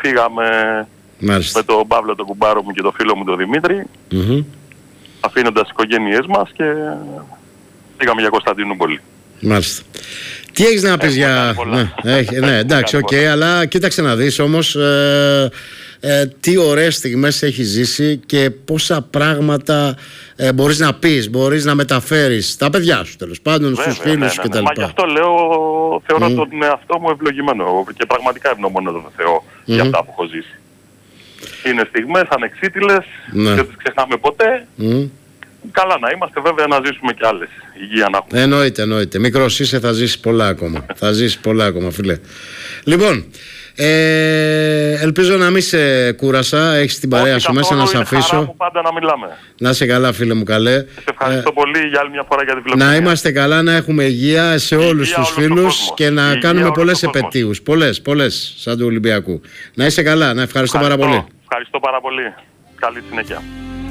φύγαμε με τον Παύλο τον κουμπάρο μου και τον φίλο μου τον Δημήτρη, αφήνοντας τις οικογένειές μας και πήγαμε για Κωνσταντινούπολη. Μάλιστα. Τι έχεις να πεις για... Ναι, εντάξει, οκ, αλλά κοίταξε να δεις όμως τι ωραίες στιγμές έχεις ζήσει και πόσα πράγματα μπορείς να πεις, μπορείς να μεταφέρεις στα παιδιά σου τέλος πάντων, στους φίλους σου κτλ. Μα γι' αυτό λέω, θεωρώ τον εαυτό μου ευλογημένο και πραγματικά ευγνώμονα τον Θεό για αυτά που έχω ζήσει. Είναι στιγμές ανεξίτηλες, δεν τις ξεχνάμε ποτέ. Καλά να είμαστε, βέβαια να ζήσουμε κι άλλες. Υγεία να έχουμε. Εννοείται. Μικρός είσαι, θα ζήσεις πολλά ακόμα. Θα ζήσεις πολλά ακόμα, φίλε. Λοιπόν, ελπίζω να μην σε κούρασα. Έχεις την παρέα σου μέσα, να σε αφήσω. Χαρά μου πάντα να μιλάμε. Να είσαι καλά, φίλε μου, καλέ. Σε ευχαριστώ πολύ για άλλη μια φορά για τη φιλοξενία. Να είμαστε καλά, να έχουμε υγεία σε όλους τους φίλους και να κάνουμε πολλές επετείους. Πολλές, σαν του Ολυμπιακού. Να είσαι καλά, να ευχαριστώ πάρα πολύ. Ευχαριστώ πάρα πολύ. Καλή συνέχεια.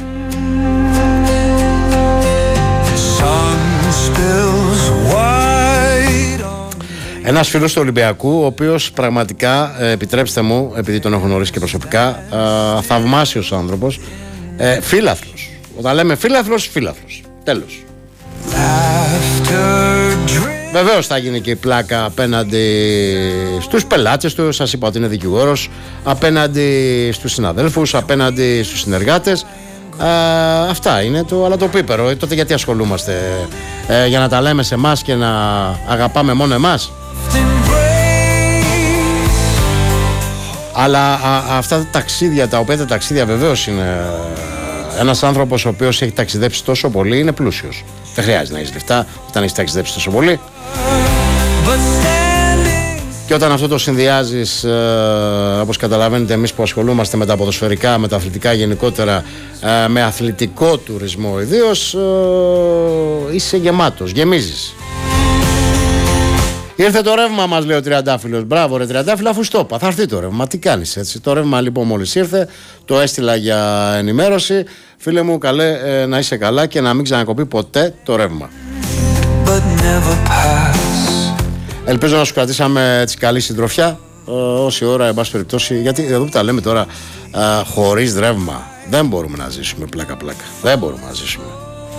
Ένας φίλος του Ολυμπιακού, ο οποίος πραγματικά, επιτρέψτε μου, επειδή τον έχω γνωρίσει και προσωπικά, θαυμάσιος άνθρωπος, φίλαθλος. Όταν λέμε φίλαθλος, τέλος. Βεβαίως θα γίνει και η πλάκα απέναντι στους πελάτες του, σας είπα ότι είναι δικηγόρος, απέναντι στους συναδέλφους, απέναντι στους συνεργάτες. Αυτά είναι το, αλλά το πίπερο. Τότε γιατί ασχολούμαστε, για να τα λέμε σε εμάς και να αγαπάμε μόνο εμάς? Αλλά αυτά τα ταξίδια, τα οποία τα ταξίδια βεβαίως είναι, ένας άνθρωπος ο οποίος έχει ταξιδέψει τόσο πολύ είναι πλούσιος. Δεν χρειάζεται να έχεις λεφτά όταν έχεις ταξιδέψει τόσο πολύ. Και όταν αυτό το συνδυάζεις, όπως καταλαβαίνετε εμείς που ασχολούμαστε με τα ποδοσφαιρικά, με τα αθλητικά γενικότερα, με αθλητικό τουρισμό ιδίως, είσαι γεμάτος, γεμίζεις. Ήρθε το ρεύμα, μας λέει ο Τριαντάφυλλος. Μπράβο ρε Τριαντάφυλλο, αφού στο είπα, θα έρθει το ρεύμα. Τι κάνεις έτσι? Το ρεύμα λοιπόν μόλις ήρθε, το έστειλα για ενημέρωση. Φίλε μου, καλέ, να είσαι καλά και να μην ξανακοπεί ποτέ το ρεύμα. Ελπίζω να σου κρατήσαμε έτσι καλή συντροφιά όση ώρα, εν πάση περιπτώσει, γιατί εδώ που τα λέμε τώρα, χωρίς ρεύμα δεν μπορούμε να ζήσουμε, πλάκα. Δεν μπορούμε να ζήσουμε.